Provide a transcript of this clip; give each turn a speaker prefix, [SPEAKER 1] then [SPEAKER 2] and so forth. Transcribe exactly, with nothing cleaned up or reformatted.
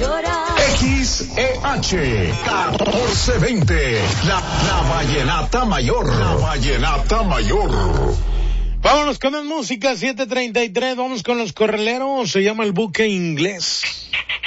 [SPEAKER 1] X E H catorce veinte, la, la Vallenata Mayor. La Vallenata Mayor.
[SPEAKER 2] Vámonos con la música, siete treinta y tres, vamos con los correleros, se llama El Buque Inglés.